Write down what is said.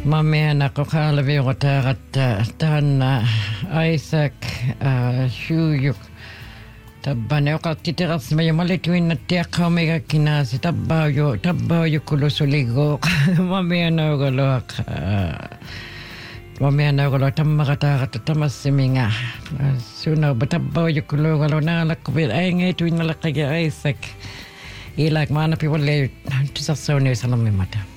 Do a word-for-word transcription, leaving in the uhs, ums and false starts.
Mamena kokalavi rotaratta tanna Isaac Shuyuk tabbane oqartiteras mayamalituinna tiaqqaamiga kinaasi tabbaayu tabbaayu kulusuligo mamena ogoloq mamena ogolo tammaqataaqata tamassiminga suna batabbaayu kulugalo naalaqbi aingetuinnalaqqiga Isaac ilak maana piwalle tisarsauni salamimata